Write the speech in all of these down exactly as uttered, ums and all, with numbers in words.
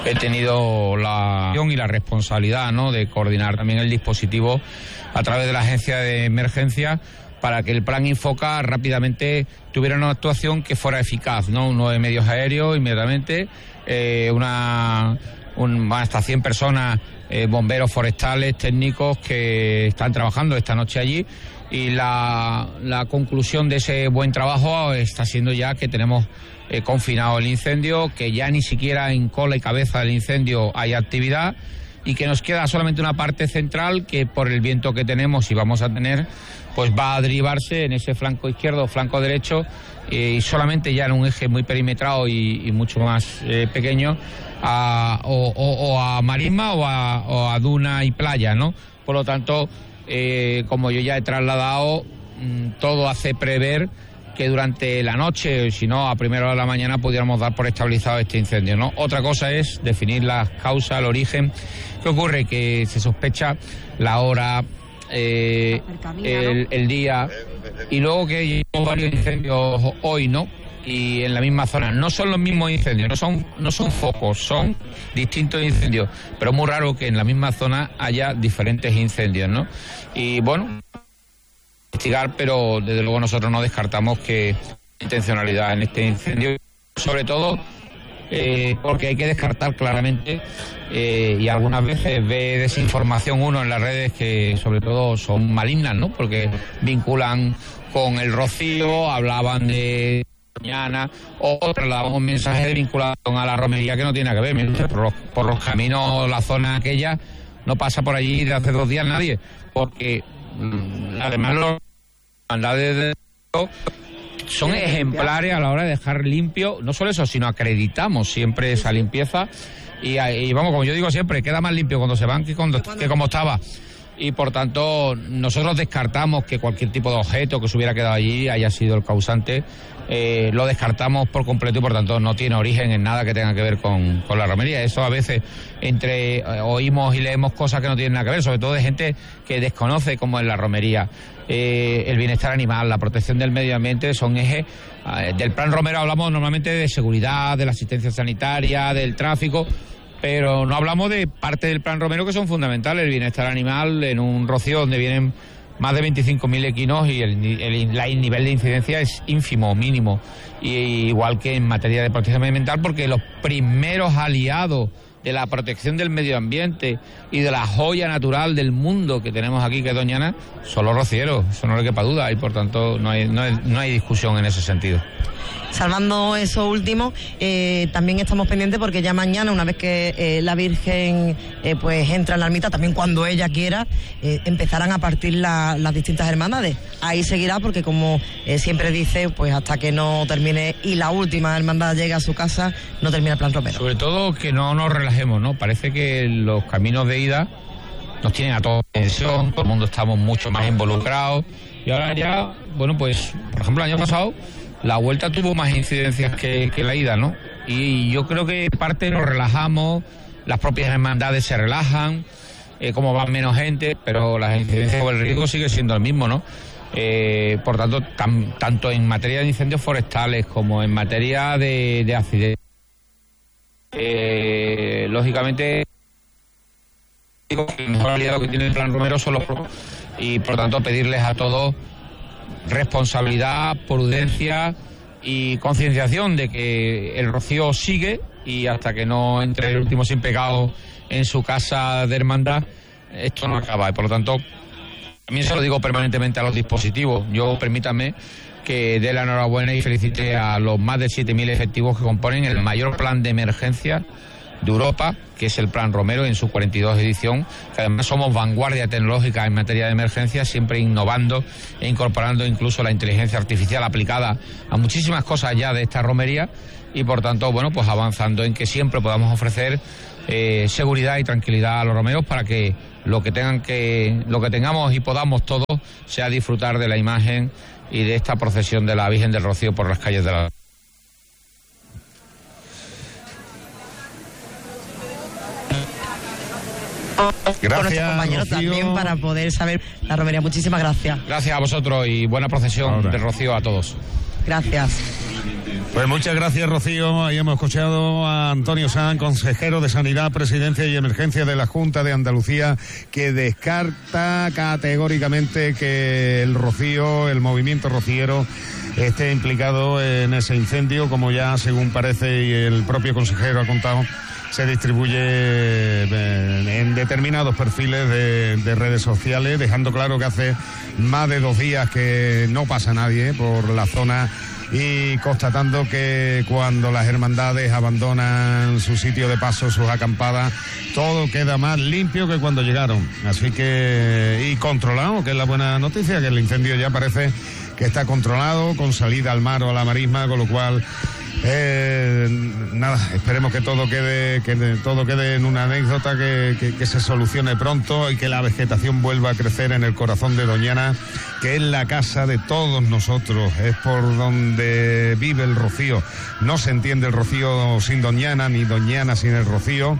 he tenido la y la responsabilidad, ¿no?, de coordinar también el dispositivo a través de la agencia de emergencia para que el plan Infoca rápidamente tuviera una actuación que fuera eficaz, ¿no? Nueve medios aéreos inmediatamente, eh, una un, hasta cien personas, eh, bomberos forestales, técnicos que están trabajando esta noche allí, y la, la conclusión de ese buen trabajo está siendo ya que tenemos eh, confinado el incendio, que ya ni siquiera en cola y cabeza del incendio hay actividad, y que nos queda solamente una parte central que por el viento que tenemos y vamos a tener, pues va a derivarse en ese flanco izquierdo o flanco derecho, eh, y solamente ya en un eje muy perimetrado y, y mucho más eh, pequeño, a, o, o, o a marisma o a, o a duna y playa, ¿no? Por lo tanto, eh, como yo ya he trasladado, mmm, todo hace prever que durante la noche, si no a primera hora de la mañana, pudiéramos dar por estabilizado este incendio, ¿no? Otra cosa es definir las causas, el origen. ¿Qué ocurre? Que se sospecha la hora, eh, el, el día, y luego que llevamos varios incendios hoy, ¿no? Y en la misma zona. No son los mismos incendios, no son, no son focos, son distintos incendios, pero es muy raro que en la misma zona haya diferentes incendios, ¿no? Y bueno, investigar, pero desde luego nosotros no descartamos que intencionalidad en este incendio, sobre todo eh, porque hay que descartar claramente, eh, y algunas veces ve desinformación uno en las redes que sobre todo son malignas, ¿no? Porque vinculan con el rocío, hablaban de mañana, o trasladaban un mensaje de vinculación a la romería que no tiene que ver. Por los, por los caminos, la zona aquella, no pasa por allí de hace dos días nadie, porque mmm, además los hermandades de son ejemplares a la hora de dejar limpio, no solo eso, sino acreditamos siempre esa limpieza, y, y vamos, como yo digo siempre, queda más limpio cuando se van que, cuando, que como estaba. Y por tanto nosotros descartamos que cualquier tipo de objeto que se hubiera quedado allí haya sido el causante, eh, lo descartamos por completo, y por tanto no tiene origen en nada que tenga que ver con, con la romería. Eso a veces entre eh, oímos y leemos cosas que no tienen nada que ver, sobre todo de gente que desconoce cómo es la romería. Eh, el bienestar animal, la protección del medio ambiente son ejes eh, del plan romero. Hablamos normalmente de seguridad, de la asistencia sanitaria, del tráfico, pero no hablamos de parte del plan romero que son fundamentales. El bienestar animal en un rocío donde vienen más de veinticinco mil equinos y el, el, el nivel de incidencia es ínfimo, mínimo, y, igual que en materia de protección ambiental, porque los primeros aliados de la protección del medio ambiente y de la joya natural del mundo que tenemos aquí, que es Doñana, son los rocieros, eso no le quepa duda, y por tanto no hay, no hay, no hay discusión en ese sentido. Salvando eso último, eh, también estamos pendientes porque ya mañana, una vez que eh, la Virgen eh, pues entra en la ermita, también cuando ella quiera, eh, empezarán a partir la, las distintas hermandades. Ahí seguirá, porque como eh, siempre dice, pues hasta que no termine y la última hermandad llegue a su casa, no termina el plan romero. Sobre todo que no nos relajemos, ¿no? Parece que los caminos de ida nos tienen a toda tensión, todo el mundo estamos mucho más involucrados, y ahora ya, bueno, pues por ejemplo el año pasado la vuelta tuvo más incidencias que, que la ida, ¿no? Y yo creo que parte nos relajamos, las propias hermandades se relajan, eh, como van menos gente, pero las incidencias o el riesgo sigue siendo el mismo, ¿no? Eh, por tanto, tam, tanto en materia de incendios forestales como en materia de, de accidentes, eh, lógicamente, digo que el mejor aliado que tiene el plan romero son los propios, y por tanto pedirles a todos responsabilidad, prudencia y concienciación de que el rocío sigue, y hasta que no entre el último sin pecado en su casa de hermandad, esto no acaba. Y por lo tanto, también se lo digo permanentemente a los dispositivos. Yo, permítanme que dé la enhorabuena y felicite a los más de siete mil efectivos que componen el mayor plan de emergencia de Europa, que es el Plan Romero en su cuarenta y dos edición, que además somos vanguardia tecnológica en materia de emergencia, siempre innovando e incorporando incluso la inteligencia artificial aplicada a muchísimas cosas ya de esta romería, y por tanto, bueno, pues avanzando en que siempre podamos ofrecer eh, seguridad y tranquilidad a los romeros, para que lo que tengan que, lo que tengamos y podamos todos sea disfrutar de la imagen y de esta procesión de la Virgen del Rocío por las calles de la... Gracias, con nuestro compañero Rocío. También para poder saber la romería. Muchísimas gracias. Gracias a vosotros y buena procesión Ahora. de Rocío a todos. Gracias. Pues muchas gracias, Rocío. Ahí hemos escuchado a Antonio Sanz, consejero de Sanidad, Presidencia y Emergencia de la Junta de Andalucía, que descarta categóricamente que el Rocío, el movimiento rociero, esté implicado en ese incendio, como ya según parece y el propio consejero ha contado, se distribuye en determinados perfiles de, de redes sociales, dejando claro que hace más de dos días que no pasa nadie por la zona y constatando que cuando las hermandades abandonan su sitio de paso, sus acampadas, todo queda más limpio que cuando llegaron. Así que, y controlado, que es la buena noticia, que el incendio ya parece que está controlado, con salida al mar o a la marisma, con lo cual Eh, nada, esperemos que todo quede que de, todo quede en una anécdota, que, que, que se solucione pronto y que la vegetación vuelva a crecer en el corazón de Doñana, que es la casa de todos nosotros, es por donde vive el Rocío. No se entiende el Rocío sin Doñana, ni Doñana sin el Rocío,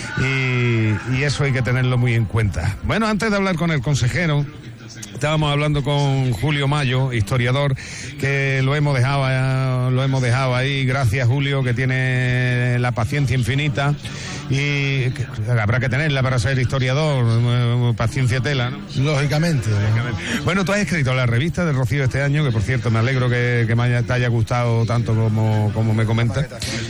y, y eso hay que tenerlo muy en cuenta. Bueno, antes de hablar con el consejero, estábamos hablando con Julio Mayo, historiador, que lo hemos dejado, lo hemos dejado ahí. Gracias, Julio, que tiene la paciencia infinita y que habrá que tenerla para ser historiador, paciencia tela, ¿no? Lógicamente. Lógicamente. Bueno, tú has escrito la revista del Rocío este año, que por cierto me alegro que, que me haya, te haya gustado tanto como, como me comentas.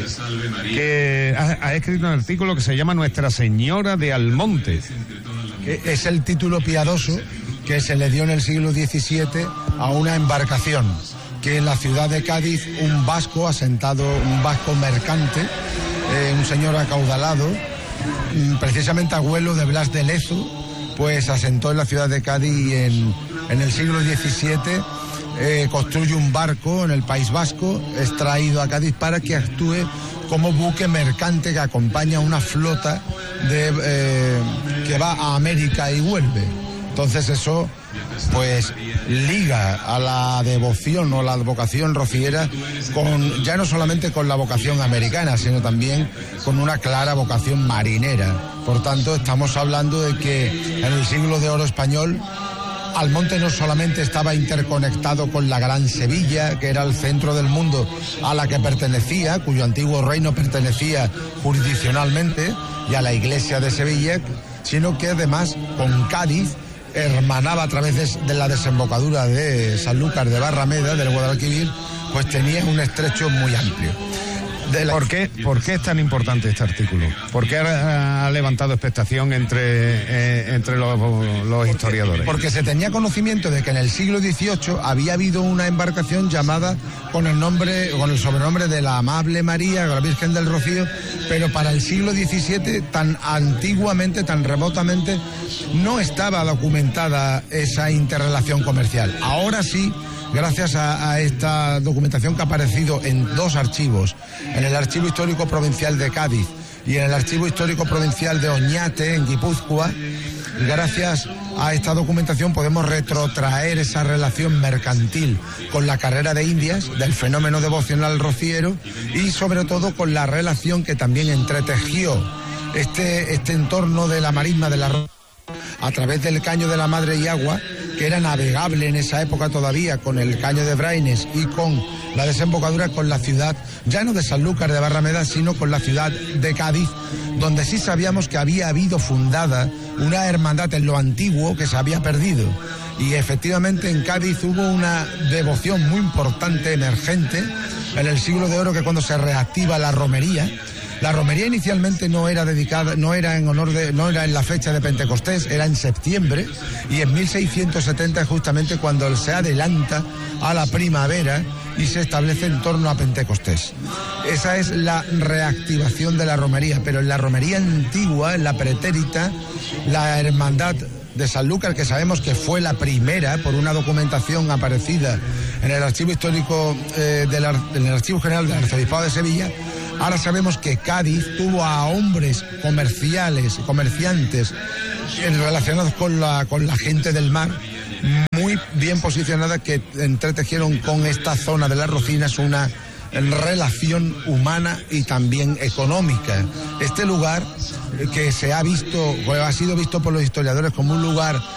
Que has, has escrito un artículo que se llama Nuestra Señora de Almonte. Que es el título piadoso que se le dio en el siglo diecisiete a una embarcación, que en la ciudad de Cádiz un vasco asentado, un vasco mercante, eh, un señor acaudalado, precisamente abuelo de Blas de Lezo, pues asentó en la ciudad de Cádiz y en, en el siglo diecisiete eh, construye un barco en el País Vasco, es traído a Cádiz para que actúe como buque mercante que acompaña a una flota de, eh, que va a América y vuelve. Entonces eso pues liga a la devoción o la vocación rociera con, ya no solamente con la vocación americana, sino también con una clara vocación marinera. Por tanto, estamos hablando de que en el siglo de oro español Almonte no solamente estaba interconectado con la Gran Sevilla, que era el centro del mundo a la que pertenecía, cuyo antiguo reino pertenecía jurisdiccionalmente, y a la Iglesia de Sevilla, sino que además con Cádiz hermanaba a través de, de la desembocadura de Sanlúcar de Barrameda, del Guadalquivir, pues tenía un estrecho muy amplio. De la... ¿Por qué, ¿Por qué es tan importante este artículo? ¿Por qué ha, ha levantado expectación entre, eh, entre los, los historiadores? Porque, porque se tenía conocimiento de que en el siglo dieciocho había habido una embarcación llamada con el nombre, con el sobrenombre de la Amable María, la Virgen del Rocío, pero para el siglo diecisiete, tan antiguamente, tan remotamente, no estaba documentada esa interrelación comercial. Ahora sí, gracias a, a esta documentación que ha aparecido en dos archivos, en el Archivo Histórico Provincial de Cádiz y en el Archivo Histórico Provincial de Oñate, en Guipúzcoa, gracias a esta documentación podemos retrotraer esa relación mercantil con la carrera de Indias, del fenómeno devocional rociero, y sobre todo con la relación que también entretejió este, este entorno de la marisma de la Ro- a través del caño de la Madre y Agua, que era navegable en esa época todavía con el caño de Braines y con la desembocadura con la ciudad, ya no de Sanlúcar de Barrameda, sino con la ciudad de Cádiz, donde sí sabíamos que había habido fundada una hermandad en lo antiguo que se había perdido. Y efectivamente en Cádiz hubo una devoción muy importante, emergente, en el siglo de oro, que cuando se reactiva la romería. La romería inicialmente no era dedicada, no era en honor de, no era en la fecha de Pentecostés, era en septiembre, y en mil seiscientos setenta es justamente cuando se adelanta a la primavera y se establece en torno a Pentecostés. Esa es la reactivación de la romería, pero en la romería antigua, en la pretérita, la hermandad de Sanlúcar, que sabemos que fue la primera por una documentación aparecida en el Archivo Histórico eh, del en el Archivo General del Arzobispado de Sevilla. Ahora sabemos que Cádiz tuvo a hombres comerciales, comerciantes relacionados con la, con la gente del mar, muy bien posicionada, que entretejieron con esta zona de las Rocinas una relación humana y también económica. Este lugar, que se ha visto, ha sido visto por los historiadores como un lugar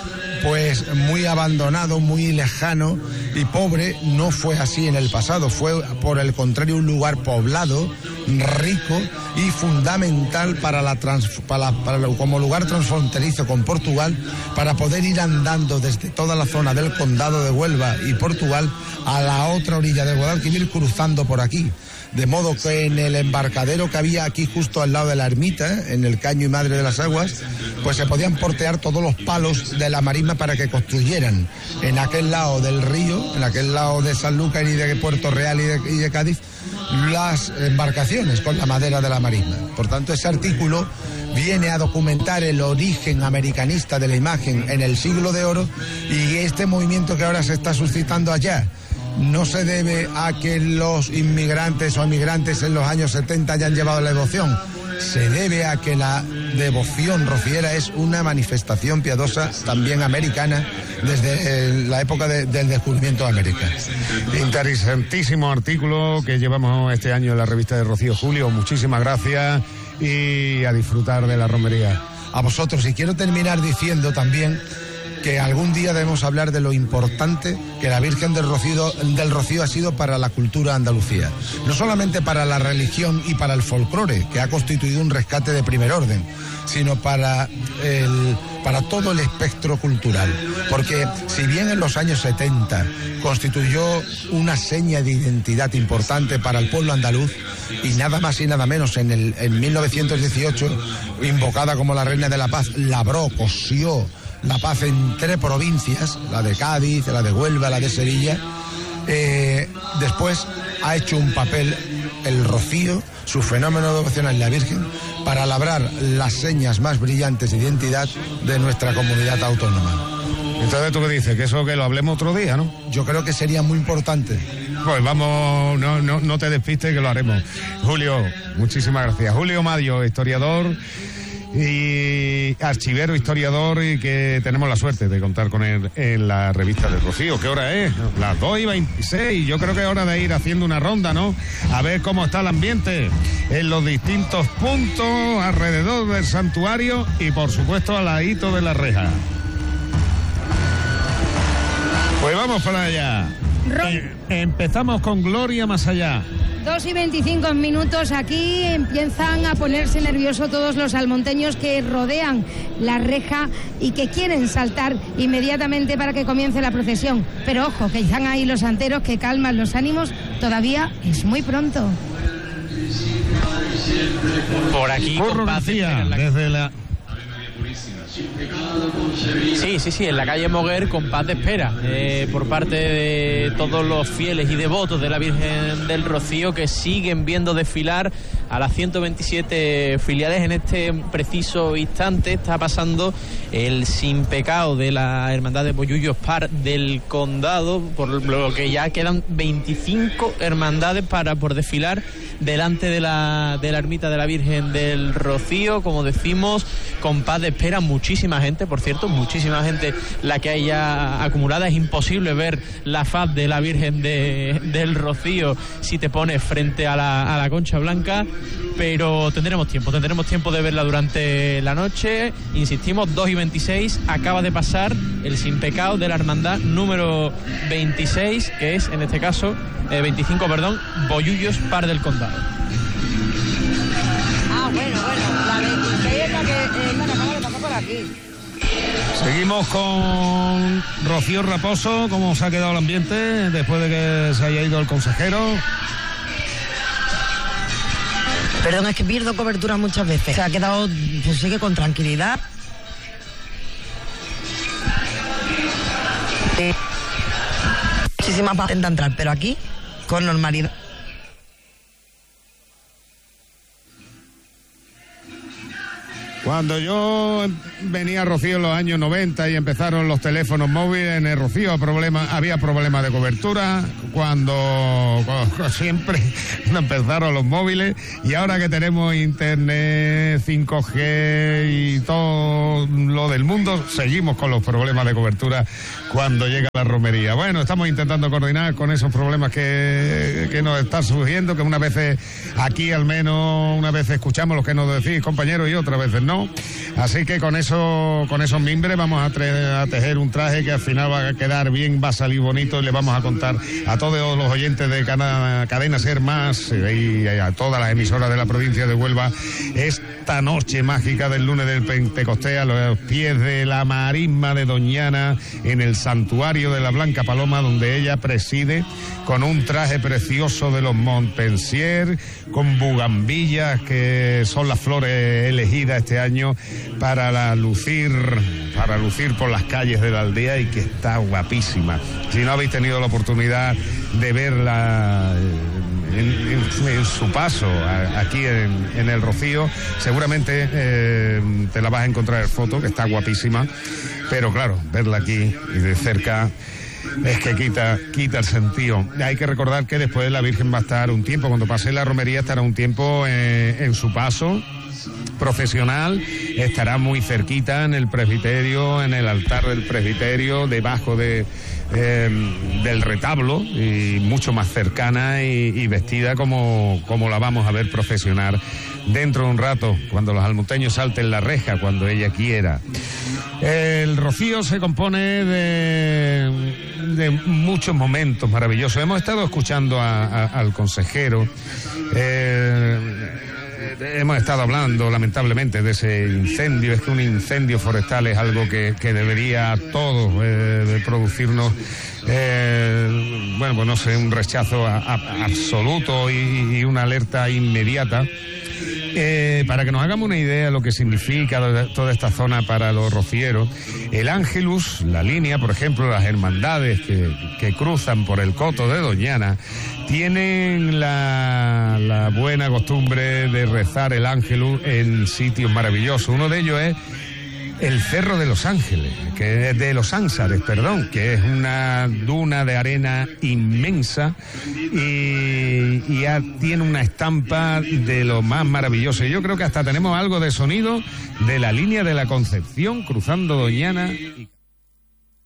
pues muy abandonado, muy lejano y pobre. No fue así en el pasado, fue por el contrario un lugar poblado, rico y fundamental para la, trans, para, para, como lugar transfronterizo con Portugal, para poder ir andando desde toda la zona del condado de Huelva y Portugal a la otra orilla del Guadalquivir, cruzando por aquí. De modo que en el embarcadero que había aquí justo al lado de la ermita, en el Caño y Madre de las Aguas, pues se podían portear todos los palos de la marisma para que construyeran en aquel lado del río, en aquel lado de Sanlúcar y de Puerto Real y de, y de Cádiz, las embarcaciones con la madera de la marisma. Por tanto, ese artículo viene a documentar el origen americanista de la imagen en el siglo de oro, y este movimiento que ahora se está suscitando allá no se debe a que los inmigrantes o emigrantes en los años setenta hayan llevado la devoción, se debe a que la devoción rociera es una manifestación piadosa también americana desde la época de, del descubrimiento de América. Interesantísimo artículo que llevamos este año en la revista de Rocío. Julio, muchísimas gracias y a disfrutar de la romería. A vosotros, y quiero terminar diciendo también que algún día debemos hablar de lo importante que la Virgen del Rocío, del Rocío ha sido para la cultura andalucía. No solamente para la religión y para el folclore, que ha constituido un rescate de primer orden, sino para, el, para todo el espectro cultural. Porque si bien en los años setenta constituyó una seña de identidad importante para el pueblo andaluz, y nada más y nada menos en, el, en mil novecientos dieciocho, invocada como la Reina de la Paz, labró, cosió la paz entre provincias, la de Cádiz, la de Huelva, la de Sevilla. Eh, después ha hecho un papel el Rocío, su fenómeno devocional, la Virgen, para labrar las señas más brillantes de identidad de nuestra comunidad autónoma. Entonces, ¿tú qué dices? Que eso que lo hablemos otro día, ¿no? Yo creo que sería muy importante. Pues vamos, no, no, no te despistes que lo haremos. Julio, muchísimas gracias. Julio Madio, historiador y archivero, historiador, y que tenemos la suerte de contar con él en la revista del Rocío. ¿Qué hora es? Las dos y veintiséis. Yo creo que es hora de ir haciendo una ronda, ¿no? A ver cómo está el ambiente en los distintos puntos alrededor del santuario y, por supuesto, al ladito de la reja. Pues vamos para allá. Eh, empezamos con Gloria Más Allá. Dos y veinticinco minutos, aquí empiezan a ponerse nerviosos todos los almonteños que rodean la reja y que quieren saltar inmediatamente para que comience la procesión. Pero ojo, que están ahí los santeros que calman los ánimos, todavía es muy pronto. Por aquí, Curro García, desde la... Sí, sí, sí, en la calle Moguer, compás de espera eh, por parte de todos los fieles y devotos de la Virgen del Rocío, que siguen viendo desfilar a las ciento veintisiete filiales. En este preciso instante está pasando el Sin Pecado de la Hermandad de Bollullos Par del Condado, por lo que ya quedan veinticinco hermandades para por desfilar delante de la, de la ermita de la Virgen del Rocío. Como decimos, compás de espera, muchísima gente, por cierto, muchísima gente la que hay ya acumulada. Es imposible ver la faz de la Virgen de, del Rocío si te pones frente a la, a la Concha Blanca, pero tendremos tiempo, tendremos tiempo de verla durante la noche. Insistimos, dos y veintiséis, acaba de pasar el Sin Pecado de la hermandad número veintiséis, que es, en este caso, eh, veinticinco, perdón, Bollullos Par del Condado. Ah, bueno, bueno, la veintiséis es la que, eh, la que acaba de pasar por aquí. Seguimos con Rocío Raposo. ¿Cómo se ha quedado el ambiente después de que se haya ido el consejero? Perdón, es que pierdo cobertura muchas veces. Se ha quedado, pues sigue con tranquilidad. Eh, muchísima paz intenta entrar, pero aquí con normalidad. Cuando yo venía a Rocío en los años noventa y empezaron los teléfonos móviles, en el Rocío problema, había problemas de cobertura. Cuando, cuando siempre empezaron los móviles, y ahora que tenemos internet, cinco G y todo lo del mundo, seguimos con los problemas de cobertura cuando llega la romería. Bueno, estamos intentando coordinar con esos problemas que, que nos están surgiendo, que unas veces aquí al menos, una vez escuchamos lo que nos decís, compañeros, y otras veces no. ¿no? Así que con eso, con esos mimbres vamos a, tre- a tejer un traje que al final va a quedar bien, va a salir bonito, y le vamos a contar a todos los oyentes de Cana- Cadena Ser Más y a todas las emisoras de la provincia de Huelva esta noche mágica del lunes del Pentecostés a los pies de la marisma de Doñana, en el santuario de la Blanca Paloma, donde ella preside con un traje precioso de los Montpensier, con bugambillas, que son las flores elegidas este año para la lucir, para lucir por las calles de la aldea, y que está guapísima. Si no habéis tenido la oportunidad de verla en, en, en su paso a, aquí en, en el Rocío, seguramente eh, te la vas a encontrar en foto, que está guapísima, pero claro, verla aquí y de cerca es que quita, quita el sentido. Hay que recordar que después la Virgen va a estar un tiempo, cuando pase la romería estará un tiempo eh, en su paso profesional, estará muy cerquita en el presbiterio, en el altar del presbiterio, debajo de eh, del retablo, y mucho más cercana y, y vestida como, como la vamos a ver profesional dentro de un rato, cuando los almonteños salten la reja, cuando ella quiera. El Rocío se compone de, de muchos momentos maravillosos. Hemos estado escuchando a, a, al consejero, eh, hemos estado hablando lamentablemente de ese incendio. Es que un incendio forestal es algo que, que debería a todos eh, de producirnos eh, bueno, pues no sé, un rechazo a, a, absoluto y, y una alerta inmediata. Eh, para que nos hagamos una idea de lo que significa toda esta zona para los rocieros, el Ángelus, la línea, por ejemplo, las hermandades que, que cruzan por el coto de Doñana, tienen la, la buena costumbre de rezar el Ángelus en sitios maravillosos. Uno de ellos es el Cerro de los Ángeles, que es de los Ánsares, perdón, que es una duna de arena inmensa y, y ya tiene una estampa de lo más maravilloso. Yo creo que hasta tenemos algo de sonido de la línea de la Concepción cruzando Doñana.